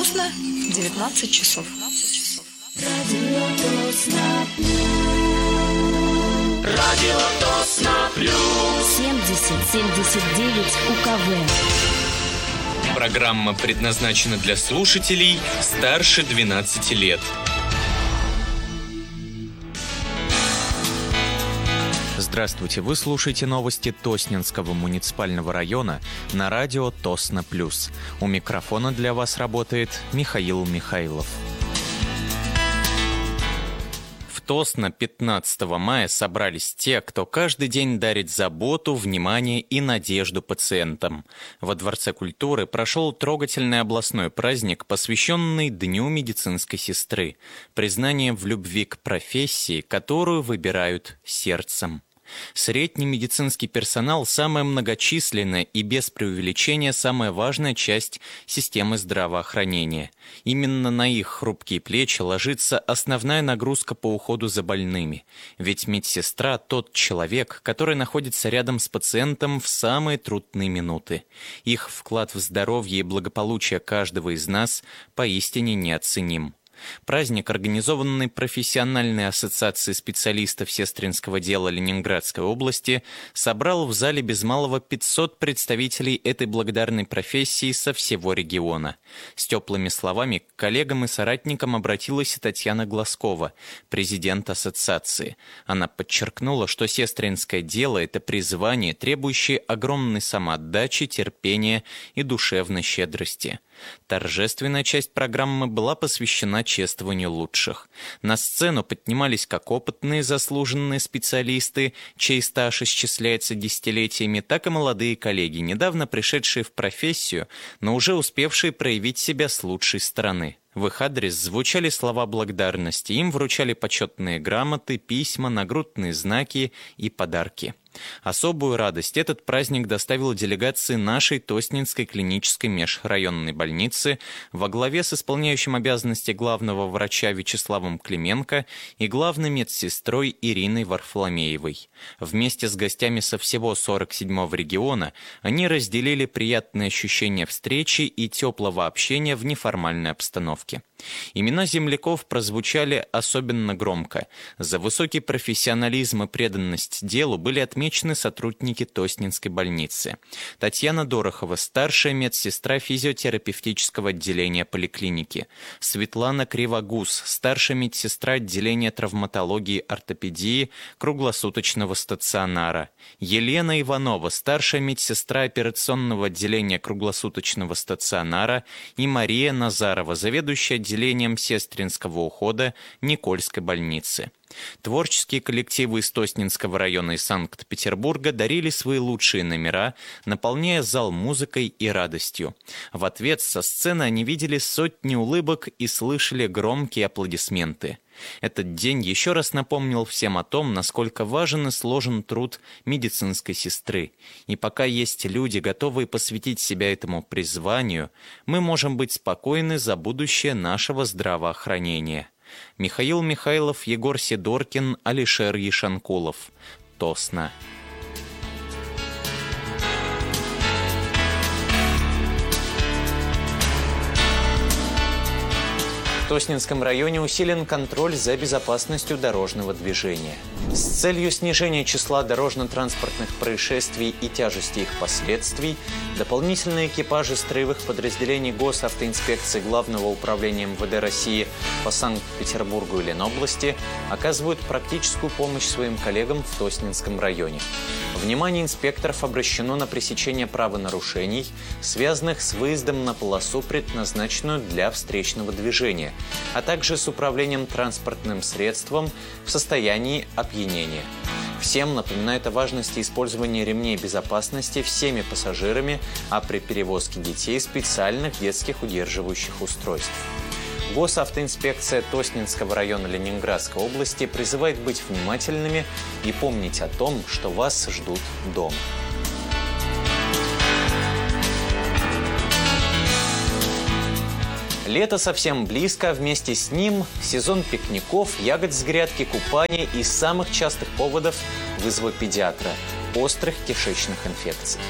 Тосно, 19 часов. Радио Тосно Плюс. Радио Тосно Плюс. 70-79 УКВ. Программа предназначена для слушателей старше 12 лет. Здравствуйте, вы слушаете новости Тосненского муниципального района на радио Тосно Плюс. У микрофона для вас работает Михаил Михайлов. В Тосно 15 мая собрались те, кто каждый день дарит заботу, внимание и надежду пациентам. Во Дворце культуры прошел трогательный областной праздник, посвященный Дню медицинской сестры. Признание в любви к профессии, которую выбирают сердцем. Средний медицинский персонал – самая многочисленная и без преувеличения самая важная часть системы здравоохранения. Именно на их хрупкие плечи ложится основная нагрузка по уходу за больными. Ведь медсестра – тот человек, который находится рядом с пациентом в самые трудные минуты. Их вклад в здоровье и благополучие каждого из нас поистине неоценим. Праздник, организованный профессиональной ассоциацией специалистов сестринского дела Ленинградской области, собрал в зале без малого 500 представителей этой благодарной профессии со всего региона. С теплыми словами к коллегам и соратникам обратилась и Татьяна Глазкова, президент ассоциации. Она подчеркнула, что сестринское дело – это призвание, требующее огромной самоотдачи, терпения и душевной щедрости. Торжественная часть программы была посвящена чествованию лучших. На сцену поднимались как опытные заслуженные специалисты, чей стаж исчисляется десятилетиями, так и молодые коллеги, недавно пришедшие в профессию, но уже успевшие проявить себя с лучшей стороны. В их адрес звучали слова благодарности, им вручали почетные грамоты, письма, нагрудные знаки и подарки. Особую радость этот праздник доставил делегации нашей Тосненской клинической межрайонной больницы во главе с исполняющим обязанности главного врача Вячеславом Клименко и главной медсестрой Ириной Варфоломеевой. Вместе с гостями со всего 47-го региона они разделили приятные ощущения встречи и теплого общения в неформальной обстановке. Имена земляков прозвучали особенно громко. За высокий профессионализм и преданность делу были отмечены сотрудники Тосненской больницы. Татьяна Дорохова, старшая медсестра физиотерапевтического отделения поликлиники. Светлана Кривогуз, старшая медсестра отделения травматологии ортопедии круглосуточного стационара. Елена Иванова, старшая медсестра операционного отделения круглосуточного стационара. И Мария Назарова, заведующая отделением сестринского ухода Никольской больницы. Творческие коллективы из Тосненского района и Санкт-Петербурга дарили свои лучшие номера, наполняя зал музыкой и радостью. В ответ со сцены они видели сотни улыбок и слышали громкие аплодисменты. Этот день еще раз напомнил всем о том, насколько важен и сложен труд медицинской сестры. И пока есть люди, готовые посвятить себя этому призванию, мы можем быть спокойны за будущее нашего здравоохранения. Михаил Михайлов, Егор Сидоркин, Алишер Ешанкулов. Тосно. В Тосненском районе усилен контроль за безопасностью дорожного движения. С целью снижения числа дорожно-транспортных происшествий и тяжести их последствий, дополнительные экипажи строевых подразделений Госавтоинспекции Главного управления МВД России по Санкт-Петербургу и Ленобласти оказывают практическую помощь своим коллегам в Тосненском районе. Внимание инспекторов обращено на пресечение правонарушений, связанных с выездом на полосу, предназначенную для встречного движения, а также с управлением транспортным средством в состоянии опьянения. Всем напоминают о важности использования ремней безопасности всеми пассажирами, а при перевозке детей специальных детских удерживающих устройств. Госавтоинспекция Тосненского района Ленинградской области призывает быть внимательными и помнить о том, что вас ждут дома. Лето совсем близко, а вместе с ним сезон пикников, ягод с грядки, купания и самых частых поводов вызова педиатра – острых кишечных инфекций.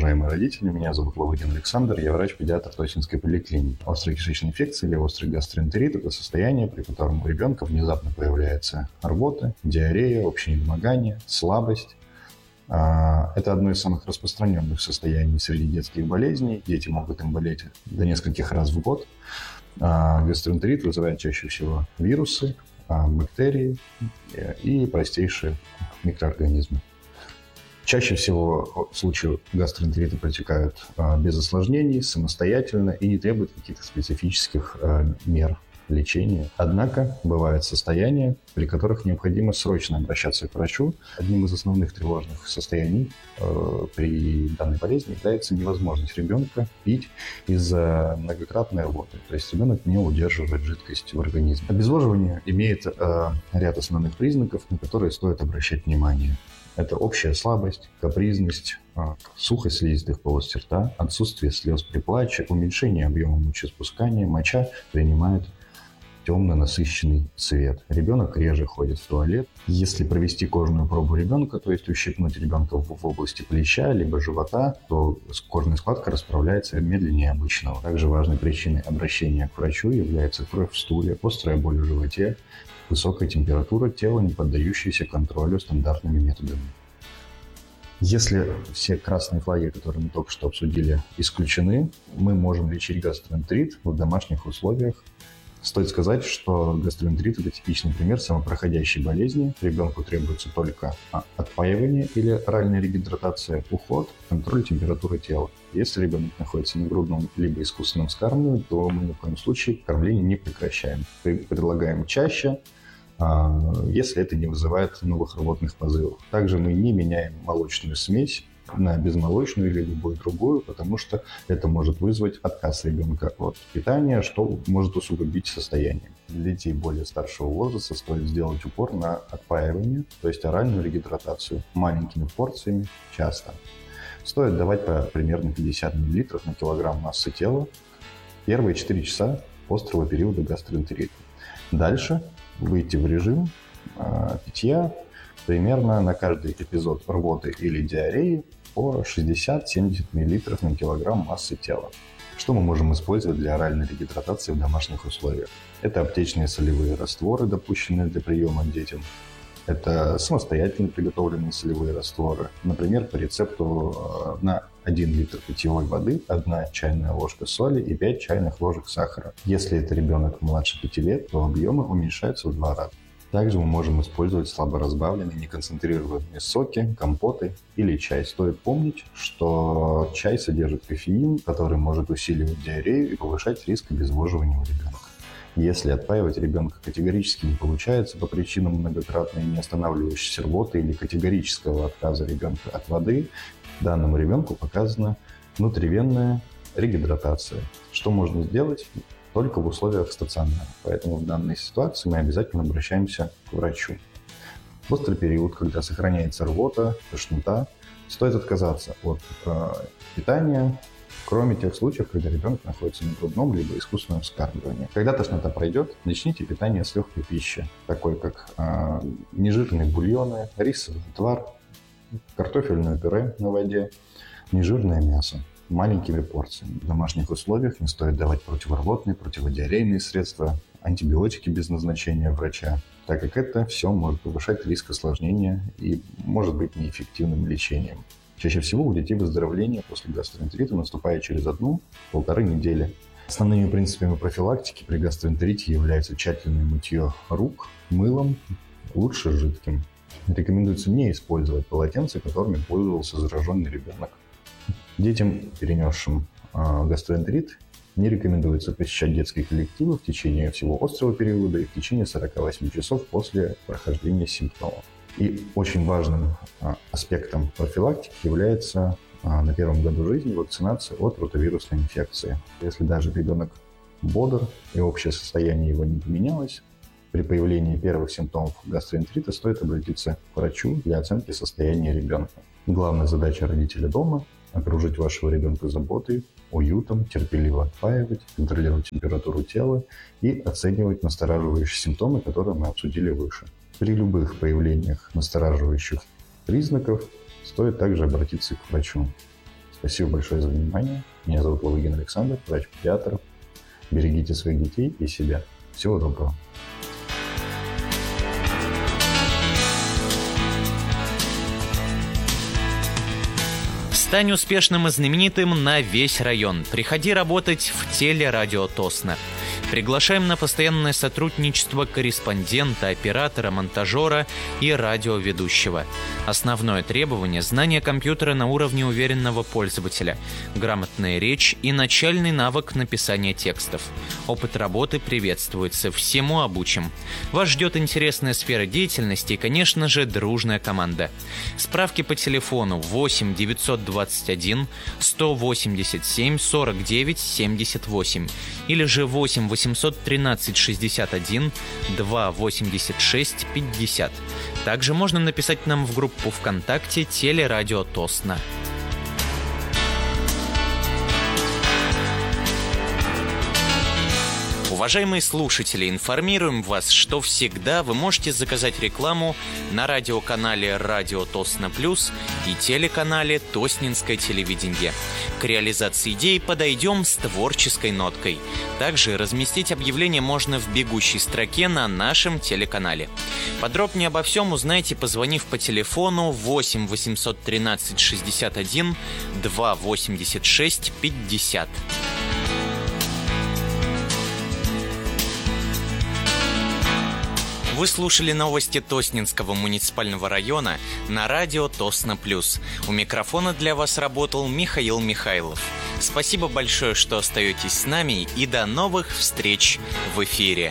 уважаемые родители, меня зовут Володин Александр, я врач-педиатр Тосинской поликлиники. Острая кишечная инфекция или острый гастроэнтерит – это состояние, при котором у ребенка внезапно появляется рвота, диарея, общее недомогание, слабость. Это одно из самых распространенных состояний среди детских болезней. Дети могут им болеть до нескольких раз в год. Гастроэнтерит вызывает чаще всего вирусы, бактерии и простейшие микроорганизмы. Чаще всего случаи гастроэнтерита протекают без осложнений, самостоятельно и не требуют каких-то специфических мер лечения. Однако бывают состояния, при которых необходимо срочно обращаться к врачу. Одним из основных тревожных состояний при данной болезни является невозможность ребенка пить из-за многократной рвоты. То есть ребенок не удерживает жидкость в организме. Обезвоживание имеет ряд основных признаков, на которые стоит обращать внимание. Это общая слабость, капризность, сухость слизистых полости рта, отсутствие слез при плаче, уменьшение объема мочеиспускания, моча принимает темно-насыщенный цвет. Ребенок реже ходит в туалет. Если провести кожную пробу ребенка, то есть ущипнуть ребенка в области плеча либо живота, то кожная складка расправляется медленнее обычного. Также важной причиной обращения к врачу является кровь в стуле, острая боль в животе, высокая температура тела, не поддающаяся контролю стандартными методами. Если все красные флаги, которые мы только что обсудили, исключены, мы можем лечить гастроэнтерит в домашних условиях. Стоит сказать, что гастроэнтерит – это типичный пример самопроходящей болезни. Ребенку требуется только отпаивание или оральная регидратация, уход, контроль температуры тела. Если ребенок находится на грудном либо искусственном вскармливании, то мы ни в коем случае кормление не прекращаем. Предлагаем чаще, если это не вызывает новых рвотных позывов. Также мы не меняем молочную смесь на безмолочную или любую другую, потому что это может вызвать отказ ребенка от питания, что может усугубить состояние. Для детей более старшего возраста стоит сделать упор на отпаивание, то есть оральную регидратацию маленькими порциями часто. Стоит давать по примерно 50 мл на килограмм массы тела первые 4 часа острого периода гастроэнтерита. Дальше выйти в режим питья примерно на каждый эпизод рвоты или диареи по 60-70 мл на килограмм массы тела. Что мы можем использовать для оральной регидратации в домашних условиях? Это аптечные солевые растворы, допущенные для приема детям. Это самостоятельно приготовленные солевые растворы. Например, по рецепту на 1 литр питьевой воды 1 чайная ложка соли и 5 чайных ложек сахара. Если это ребенок младше 5 лет, то объемы уменьшаются в 2 раза. Также мы можем использовать слабо разбавленные, неконцентрированные соки, компоты или чай. Стоит помнить, что чай содержит кофеин, который может усиливать диарею и повышать риск обезвоживания у ребенка. Если отпаивать ребенка категорически не получается по причинам многократной неостанавливающейся рвоты или категорического отказа ребенка от воды, данному ребенку показана внутривенная регидратация. Что можно сделать? Только в условиях стационара. Поэтому в данной ситуации мы обязательно обращаемся к врачу. В острый период, когда сохраняется рвота, тошнота, стоит отказаться от питания, кроме тех случаев, когда ребенок находится на грудном либо искусственном вскармливании. Когда тошнота пройдет, начните питание с легкой пищи, такой как нежирные бульоны, рисовый отвар, картофельное пюре на воде, нежирное мясо. Маленькими порциями. В домашних условиях не стоит давать противорвотные, противодиарейные средства, антибиотики без назначения врача, так как это все может повышать риск осложнения и может быть неэффективным лечением. Чаще всего у детей выздоровление после гастроэнтерита наступает через 1-1,5 недели. Основными принципами профилактики при гастроэнтерите являются тщательное мытье рук мылом, лучше жидким. Рекомендуется не использовать полотенца, которыми пользовался зараженный ребенок. Детям, перенесшим гастроэнтерит, не рекомендуется посещать детские коллективы в течение всего острого периода и в течение 48 часов после прохождения симптомов. И очень важным аспектом профилактики является на первом году жизни вакцинация от ротавирусной инфекции. Если даже ребенок бодр и общее состояние его не поменялось, при появлении первых симптомов гастроэнтерита стоит обратиться к врачу для оценки состояния ребенка. Главная задача родителя дома – окружить вашего ребенка заботой, уютом, терпеливо отпаивать, контролировать температуру тела и оценивать настораживающие симптомы, которые мы обсудили выше. При любых появлениях настораживающих признаков стоит также обратиться к врачу. Спасибо большое за внимание. Меня зовут Лавыгин Александр, врач-педиатр. Берегите своих детей и себя. Всего доброго. Стань успешным и знаменитым на весь район. Приходи работать в телерадио Тосно. Приглашаем на постоянное сотрудничество корреспондента, оператора, монтажера и радиоведущего. Основное требование – знание компьютера на уровне уверенного пользователя, грамотная речь и начальный навык написания текстов. Опыт работы приветствуется, всему обучим. Вас ждет интересная сфера деятельности и, конечно же, дружная команда. Справки по телефону 8 921 187 49 78 или же 8 813 61 2 86 50. Также можно написать нам в группу ВКонтакте «Телерадио Тосно». Уважаемые слушатели, информируем вас, что всегда вы можете заказать рекламу на радиоканале «Радио Тосно Плюс» и телеканале «Тоснинское телевидение». К реализации идей подойдем с творческой ноткой. Также разместить объявление можно в бегущей строке на нашем телеканале. Подробнее обо всем узнайте, позвонив по телефону 8 813 61 2 86 50. Вы слушали новости Тоснинского муниципального района на радио Тосно Плюс. У микрофона для вас работал Михаил Михайлов. Спасибо большое, что остаетесь с нами, и до новых встреч в эфире.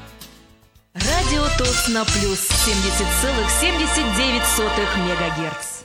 Радио Тосно Плюс 70,79 МГц.